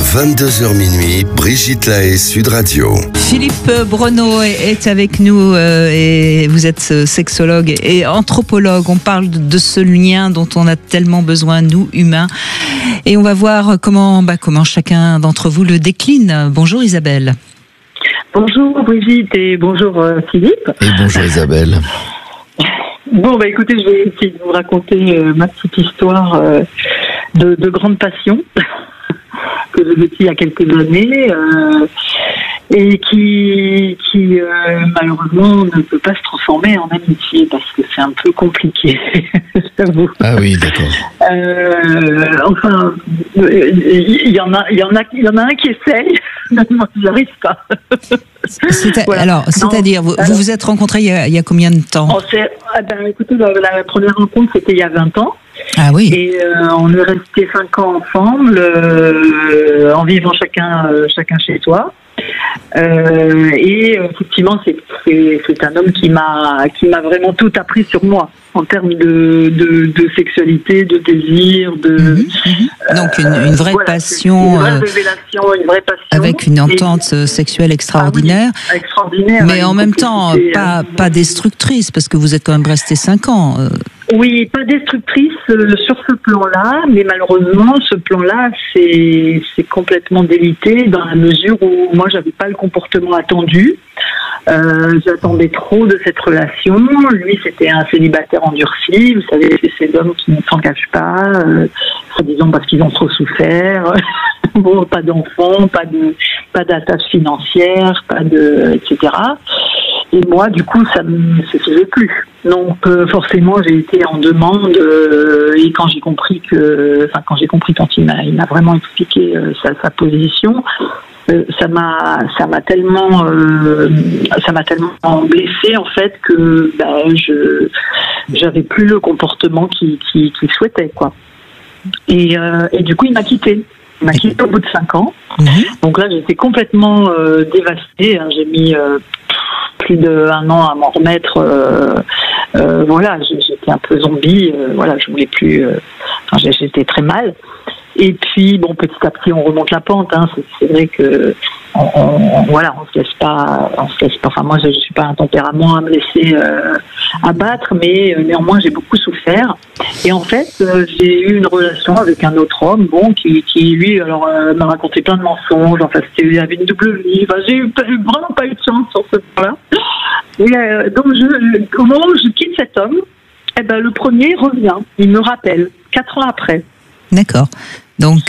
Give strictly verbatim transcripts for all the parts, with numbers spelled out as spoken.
vingt-deux heures minuit, Brigitte Lahaie, Sud Radio. Philippe Breneau est avec nous euh, et vous êtes sexologue et anthropologue. On parle de ce lien dont on a tellement besoin, nous, humains. Et on va voir comment, bah, comment chacun d'entre vous le décline. Bonjour Isabelle. Bonjour Brigitte et bonjour euh, Philippe. Et bonjour Isabelle. Bon, bah écoutez, je vais essayer de vous raconter euh, ma petite histoire euh, de, de grande passion que j'ai vécue il y a quelques années euh, et qui, qui euh, malheureusement ne peut pas se transformer en amitié parce que c'est un peu compliqué, j'avoue. Ah oui, d'accord. Euh, enfin, il y en a, il y en a, il y en a un qui essaye, moi je n'arrive pas. C'est à, voilà. Alors, c'est-à-dire, vous, alors, vous vous êtes rencontrés il y a, il y a combien de temps? on s'est, ah ben, écoutez, la, la première rencontre c'était il y a vingt ans. Ah oui. Et euh, on est restés cinq ans ensemble, euh, en vivant chacun, euh, chacun chez soi. Euh, et effectivement, c'est, c'est, c'est un homme qui m'a, qui m'a vraiment tout appris sur moi en termes de, de, de sexualité, de désir, de mmh, mmh. Donc une, une vraie euh, voilà, passion, une vraie révélation, une vraie passion, avec une entente et, sexuelle extraordinaire, ah oui, extraordinaire, mais en même temps pas, pas destructrice parce que vous êtes quand même resté cinq ans. Euh. Oui, pas destructrice euh, sur ce plan-là, mais malheureusement, ce plan-là, c'est, c'est complètement délité dans la mesure où moi, j'avais pas le comportement attendu. Euh, j'attendais trop de cette relation. Lui, c'était un célibataire endurci. Vous savez, c'est ces hommes qui ne s'engagent pas, euh, disons parce qu'ils ont trop souffert. Bon, pas d'enfants, pas de, pas d'attache financière, pas de, et cetera. Et moi, du coup, ça ne me suffisait plus. Donc, euh, forcément, j'ai été en demande. Euh, et quand j'ai compris que, enfin, quand j'ai compris quand il m'a, il m'a vraiment expliqué euh, sa, sa position, euh, ça m'a, ça m'a tellement, euh, ça m'a tellement blessée en fait que, ben, je, j'avais plus le comportement qu'il, qu'il, qu'il souhaitait, quoi. Et, euh, et du coup, il m'a quitté. Il m'a quitté au bout de cinq ans. Mmh. Donc là, j'étais complètement euh, dévastée. Hein. J'ai mis euh, plus d'un an à m'en remettre. Euh, euh, voilà, j'étais un peu zombie. Euh, voilà, je voulais plus. Euh, enfin, j'étais très mal. Et puis, bon, petit à petit, on remonte la pente. Hein. C'est, c'est vrai que, on, on, voilà, on se laisse pas, on se laisse pas. Enfin, moi, je, je suis pas un tempérament à me laisser euh, abattre, mais euh, néanmoins, j'ai beaucoup souffert. Et en fait, euh, j'ai eu une relation avec un autre homme, bon, qui, qui lui, alors, euh, m'a raconté plein de mensonges. Enfin, c'était, il avait une double vie. Enfin, j'ai eu, j'ai vraiment pas eu de chance sur ce point-là. Et euh, donc, je, au moment où je quitte cet homme, eh ben, le premier revient. Il me rappelle quatre ans après. D'accord. Donc.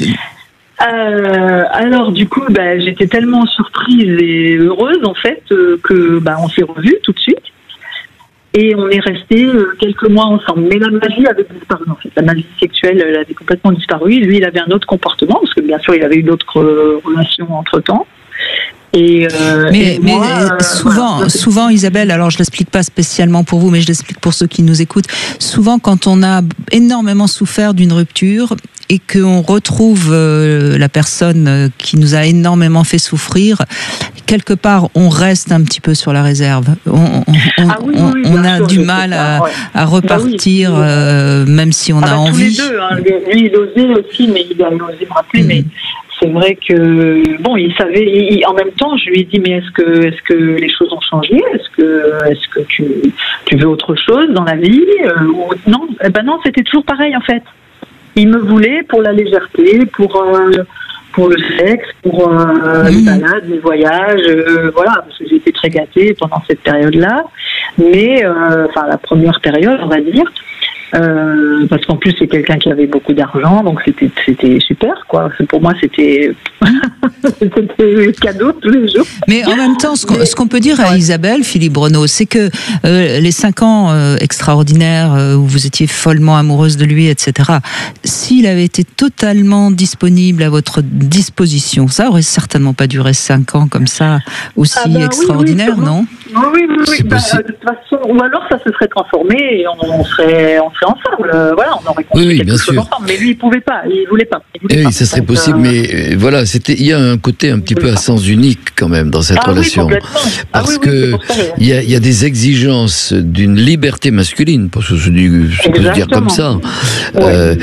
Euh, alors du coup, bah, j'étais tellement surprise et heureuse en fait euh, que bah, on s'est revus tout de suite et on est restés euh, quelques mois ensemble. Mais la magie avait disparu en fait. La magie sexuelle, elle avait complètement disparu. Lui, il avait un autre comportement parce que bien sûr, il avait eu d'autres euh, relations entre temps. Et euh, mais et mais moi, euh, souvent, voilà. souvent Isabelle, alors je l'explique pas spécialement pour vous, mais je l'explique pour ceux qui nous écoutent. Souvent, quand on a énormément souffert d'une rupture et qu'on retrouve euh, la personne qui nous a énormément fait souffrir, quelque part, on reste un petit peu sur la réserve. On, on, ah oui, on, oui, on a sûr, du mal à, ouais. à repartir, bah oui, euh, même si on ah a bah, envie. Tous les deux, hein. Lui, il osait aussi, mais il a osé me rappeler, mmh. mais. C'est vrai que bon, il savait. Il, en même temps, je lui ai dit, mais est-ce que, est-ce que les choses ont changé? Est-ce que, est-ce que tu, tu veux autre chose dans la vie? euh, ou, Non, eh ben non, c'était toujours pareil en fait. Il me voulait pour la légèreté, pour euh, pour le sexe, pour euh, mmh. les balades, les voyages, euh, voilà, parce que j'ai été très gâtée pendant cette période-là. Mais euh, enfin, la première période, on va dire. Euh, parce qu'en plus c'est quelqu'un qui avait beaucoup d'argent, donc c'était c'était super quoi. Pour moi c'était c'était cadeau tous les jours. Mais en même temps, ce qu'on, ce qu'on peut dire à Isabelle, Philippe Breneau, c'est que euh, les cinq ans euh, extraordinaires euh, où vous étiez follement amoureuse de lui, et cetera. S'il avait été totalement disponible à votre disposition, ça aurait certainement pas duré cinq ans comme ça aussi ah bah, extraordinaire, oui, oui, non? Oui, oui, oui. oui. Bah, de toute façon, ou alors ça se serait transformé et on, on serait, on serait ensemble. Euh, voilà, on aurait construit oui, oui, quelque bien chose sûr. ensemble. Mais lui, il pouvait pas, il voulait pas. Il voulait oui, pas. ça serait Donc, possible, euh... mais euh, voilà, c'était, il y a un côté un petit peu à sens unique quand même dans cette ah, relation, oui, parce ah, oui, que il y a, il y a des exigences d'une liberté masculine, parce que je, je peux le dire comme ça. Ouais, euh, ouais.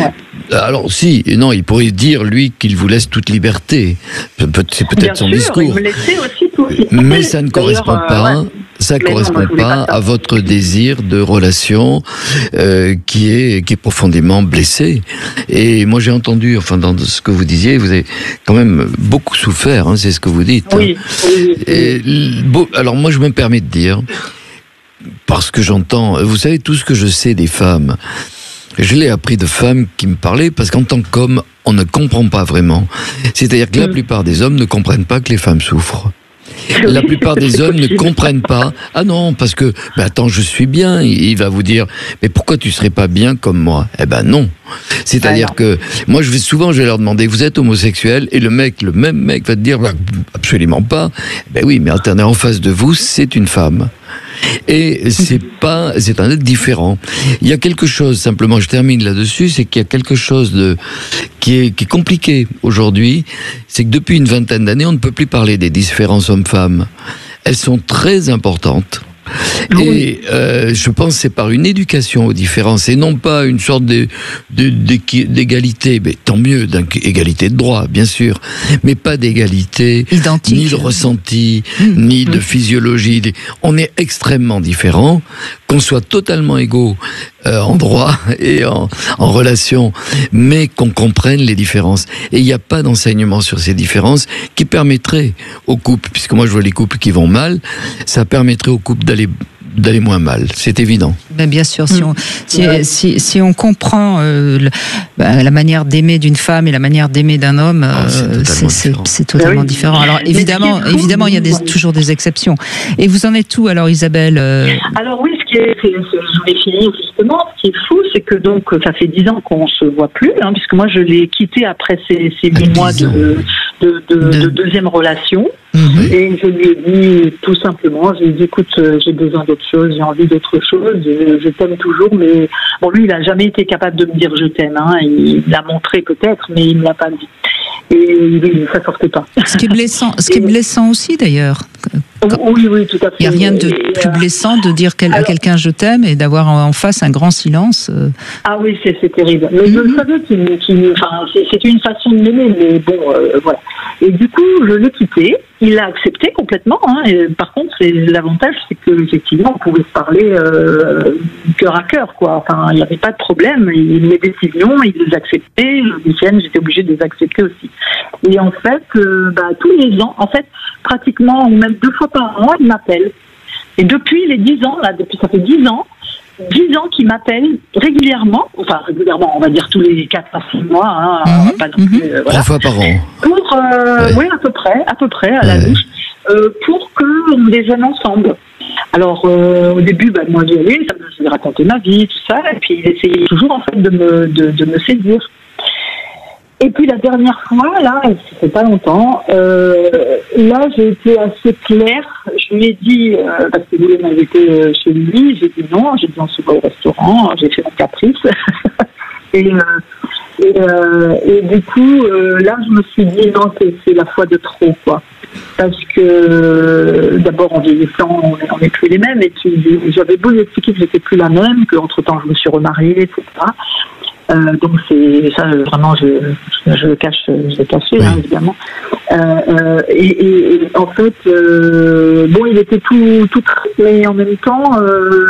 Alors si, non, il pourrait dire lui qu'il vous laisse toute liberté. C'est peut-être Bien son sûr, discours. il me laissait aussi tout. Mais ça ne correspond euh, pas. ouais. Ça ne Mais correspond non, moi, je pas voulais pas ça. à votre désir de relation euh, qui est qui est profondément blessé. Et moi j'ai entendu, enfin dans ce que vous disiez, vous avez quand même beaucoup souffert. Hein, c'est ce que vous dites. Oui. Hein. oui, oui. Et, bon, alors moi je me permets de dire, parce que j'entends, vous savez tout ce que je sais des femmes. Je l'ai appris de femmes qui me parlaient, parce qu'en tant qu'homme, on ne comprend pas vraiment. C'est-à-dire que la Mm. plupart des hommes ne comprennent pas que les femmes souffrent. La Oui, plupart des c'est hommes ne possible. comprennent pas. Ah non, parce que, ben attends, je suis bien. Il va vous dire, mais pourquoi tu serais pas bien comme moi? Eh ben non. C'est-à-dire Ah que, moi, je vais souvent, je vais leur demander, vous êtes homosexuel? Et le mec, le même mec va te dire, bah, absolument pas. Ben oui, mais attendez, en face de vous, c'est une femme. Et c'est pas, c'est un être différent. Il y a quelque chose, simplement, je termine là-dessus, c'est qu'il y a quelque chose de, qui est, qui est compliqué aujourd'hui. C'est que depuis une vingtaine d'années, on ne peut plus parler des différences hommes-femmes. Elles sont très importantes. Et euh, je pense que c'est par une éducation aux différences et non pas une sorte de, de, d'équi- d'égalité. Mais tant mieux, d'égalité de droit, bien sûr, mais pas d'égalité, Identique. ni de ressenti, Mmh. ni de physiologie. On est extrêmement différents, qu'on soit totalement égaux euh, en droit et en, en relation, mais qu'on comprenne les différences. Et il n'y a pas d'enseignement sur ces différences qui permettrait aux couples, puisque moi je vois les couples qui vont mal, ça permettrait aux couples d'aller d'aller moins mal, c'est évident. Ben bien sûr, si on, si, Ouais. si, si on comprend euh, le- ben, la manière d'aimer d'une femme et la manière d'aimer d'un homme, Ah, c'est euh, totalement c'est c'est- différent. c'est totalement Ah oui. différent. Alors Mais évidemment, ce qui est fou, évidemment, il y a des, ouais. toujours des exceptions. Et vous en êtes où alors, Isabelle euh, Alors oui, ce qui est, c'est- c'est- je voulais finir justement. Ce qui est fou, c'est que donc ça fait dix ans qu'on se voit plus, hein, puisque moi je l'ai quitté après ces, ces Ah, huit mois dix ans. de, de, de, De- de deuxième relation. mhm. Et je lui ai dit tout simplement, je lui ai dit écoute, euh, j'ai besoin d'autre chose, j'ai envie d'autre chose, euh, je t'aime toujours, mais bon lui il a jamais été capable de me dire je t'aime, hein, il l'a montré peut-être, mais il me l'a pas dit. Et il, ça sortait pas. Ce qui est blessant, ce qui est blessant aussi d'ailleurs. Oui, oui, tout à fait. Il n'y a rien de Et, plus euh, blessant de dire quel- à alors- quelqu'un je t'aime et d'avoir en en face un grand silence. euh. Ah oui, c'est c'est terrible. Mais je Mhm. savais qu'il, qu'il- enfin, c'est- c'était une façon de m'aimer, mais bon, euh, voilà. Et du coup, je l'ai quitté. Il l'a accepté complètement. Hein, et par contre, c'est l'avantage, c'est que effectivement, on pouvait se parler euh, cœur à cœur, quoi. Enfin, il n'y avait pas de problème. Il, mes décisions, il les acceptait. Les siennes, j'étais obligée de les accepter aussi. Et en fait, euh, bah, tous les ans, en fait, pratiquement ou même deux fois par an, il m'appelle. Et depuis les dix ans, là, depuis ça fait dix ans. dix ans qu'il m'appelle régulièrement, enfin régulièrement, on va dire tous les quatre à six mois, hein, Mhm, pas non plus, euh, voilà, Trois fois par an. pour, euh, Ouais. oui, à peu près, à peu près, à la Ouais. louche, euh, pour qu'on déjeune ensemble. Alors, euh, au début, bah, moi, j'y allais, ça me faisait raconter ma vie, tout ça, et puis il essayait toujours, en fait, de me, de, de me séduire. Et puis la dernière fois, là, ça fait pas longtemps, euh, là j'ai été assez claire. Je lui ai dit, euh, parce qu'il voulait m'inviter euh, chez lui, j'ai dit non, j'ai dit on se voit au restaurant, j'ai fait mon caprice. et, euh, et, euh, et du coup, euh, là je me suis dit non, c'est, c'est la fois de trop, quoi. Parce que euh, d'abord en vieillissant, on n'est plus les mêmes, et puis j'avais beau lui expliquer que j'étais plus la même, qu'entre temps je me suis remariée, et cetera. Euh, donc c'est ça vraiment je je le cache je l'ai caché Oui. hein, évidemment euh, euh, et, et, et en fait euh, bon il était tout tout triste, mais en même temps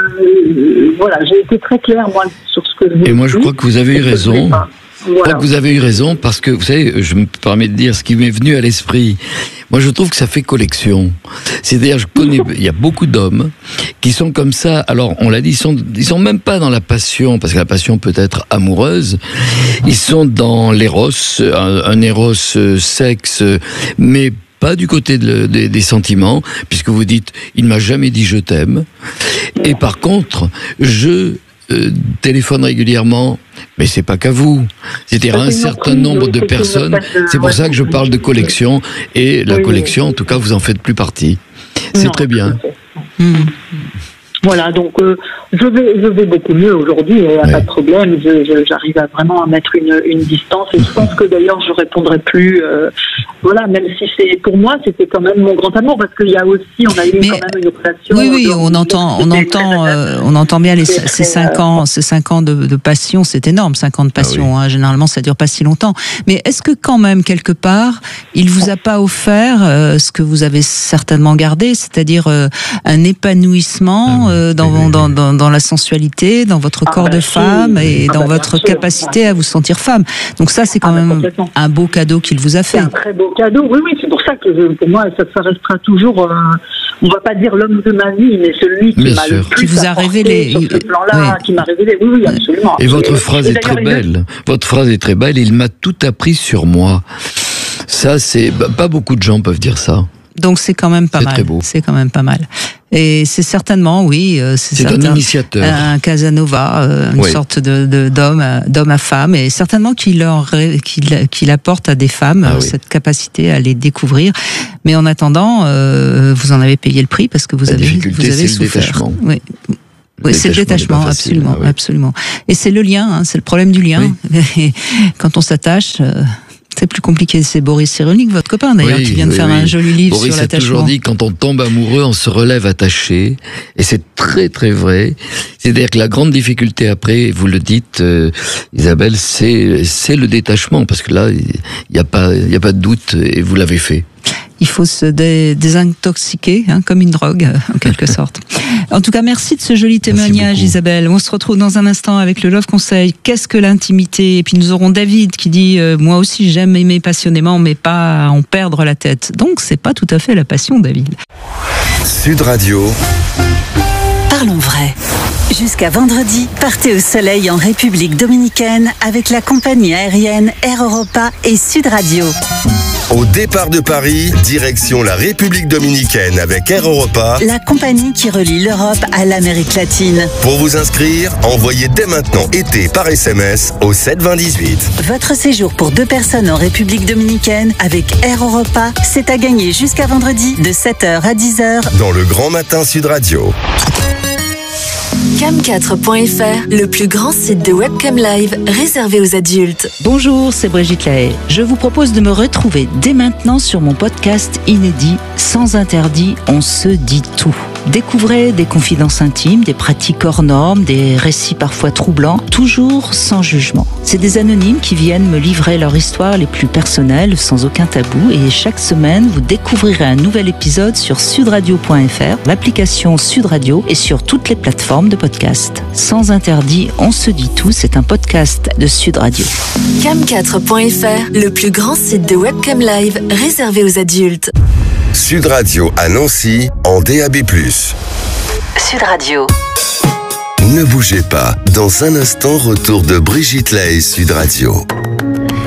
euh, voilà j'ai été très claire moi sur ce que je voulais Et moi je dire. crois que vous avez eu Et que raison. je voulais pas. Je Voilà. crois que vous avez eu raison parce que, vous savez, je me permets de dire ce qui m'est venu à l'esprit. Moi, je trouve que ça fait collection. C'est-à-dire, je connais, il y a beaucoup d'hommes qui sont comme ça. Alors, on l'a dit, ils sont, ils sont même pas dans la passion, parce que la passion peut être amoureuse. Ils sont dans l'éros, un, un éros euh, sexe, mais pas du côté de, de, des sentiments, puisque vous dites, il m'a jamais dit je t'aime. Et par contre, je euh, téléphone régulièrement. Mais c'est pas qu'à vous. C'est-à-dire Ça, un c'est une certain emprise, nombre oui, de c'est une personnes. espèce de- C'est pour ouais. ça que je parle de collection. Et la Oui, collection, oui. en tout cas, vous en faites plus partie. C'est Non, très bien. tout à fait. Hmm. Voilà, donc euh, je vais je vais beaucoup mieux aujourd'hui, il n'y a Ouais. pas de problème, je, je- j'arrive à vraiment à mettre une, une distance et je pense que d'ailleurs je répondrai plus, euh, voilà, même si c'est pour moi c'était quand même mon grand amour parce qu'il y a aussi, on a eu Mais- quand même une relation. Oui, oui, donc, on entend, on c'était entend, très euh, on entend bien les, très, ces très, cinq euh, ans, ces cinq ans de, de passion, c'est énorme, cinq ans de passion. Ah hein, généralement, ça dure pas si longtemps. Mais est-ce que quand même quelque part, il vous a pas offert euh, ce que vous avez certainement gardé, c'est-à-dire euh, un épanouissement Ah oui, euh, dans, oui, oui, dans, oui. dans, dans la sensualité, dans votre Ah corps bah de si, femme et ah dans bah bien votre sûr. capacité à vous sentir femme. Donc ça, c'est quand Ah bah même complètement. un beau cadeau qu'il vous a C'est fait. un très beau cadeau, oui, oui, c'est pour ça que je- pour moi ça, ça restera toujours, euh, on va pas dire l'homme de ma vie, mais celui qui Bien m'a le sûr. plus Qui vous a apporté révélé, sur ce euh, plan-là, oui. qui m'a révélé, oui, oui, absolument. Et votre phrase et est très d'ailleurs, il- belle. Votre phrase est très belle. Il m'a tout appris sur moi. Ça, c'est bah, pas beaucoup de gens peuvent dire ça. Donc c'est quand même pas C'est mal. très beau. C'est quand même pas mal. Et c'est certainement, oui, euh, c'est C'est un certain, initiateur. un Casanova, euh, une Oui. sorte de, de d'homme, euh, d'homme à femme, et certainement qu'il leur, ré- qu'il, qu'il apporte à des femmes Ah euh, oui. cette capacité à les découvrir. Mais en attendant, euh, vous en avez payé le prix parce que vous La avez, difficulté, vous avez c'est le souffert. détachement. Oui. Oui, c'est le détachement détachement, n'est pas facile, absolument, ah oui. absolument. Et c'est le lien, hein, c'est le problème du lien. Et quand on s'attache, euh, c'est plus compliqué. C'est Boris Cyrulnik, votre copain d'ailleurs, Oui, qui vient de oui, faire oui. un joli livre Boris sur a toujours l'attachement. dit quand on tombe amoureux, on se relève attaché, et c'est très très vrai. C'est-à-dire que la grande difficulté après, vous le dites, euh, Isabelle, c'est c'est le détachement, parce que là, il n'y a pas il y a pas de doute, et vous l'avez fait. Il faut se dé- désintoxiquer, hein, comme une drogue, euh, en quelque sorte. En tout cas, merci de ce joli témoignage, beaucoup. Isabelle. On se retrouve dans un instant avec le Love Conseil. Qu'est-ce que l'intimité? Et puis nous aurons David qui dit euh, moi aussi j'aime aimer passionnément, mais pas en perdre la tête. Donc c'est pas tout à fait la passion, David. Sud Radio, Parlons vrai. Jusqu'à vendredi, partez au soleil en République dominicaine avec la compagnie aérienne Air Europa et Sud Radio. au départ de Paris, direction la République dominicaine avec Air Europa. La compagnie qui relie l'Europe à l'Amérique latine. Pour vous inscrire, envoyez dès maintenant été par S M S au sept vingt dix-huit. Votre séjour pour deux personnes en République dominicaine avec Air Europa, c'est à gagner jusqu'à vendredi de sept heures à dix heures. Dans le Grand Matin Sud Radio. cam quatre point f r, le plus grand site de webcam live réservé aux adultes. Bonjour, c'est Brigitte Lahaye. Je vous propose de me retrouver dès maintenant sur mon podcast inédit Sans interdit, on se dit tout. Découvrez des confidences intimes, des pratiques hors normes, des récits parfois troublants, toujours sans jugement. C'est des anonymes qui viennent me livrer leur histoire les plus personnelles, sans aucun tabou, et chaque semaine, vous découvrirez un nouvel épisode sur sudradio point f r, l'application Sud Radio et sur toutes les plateformes de podcast. Sans interdit, on se dit tout, c'est un podcast de Sud Radio. cam quatre point f r, le plus grand site de webcam live réservé aux adultes. Sud Radio à Nancy en D A B plus. Sud Radio. Ne bougez pas. Dans un instant, retour de Brigitte Lahaye Sud Radio.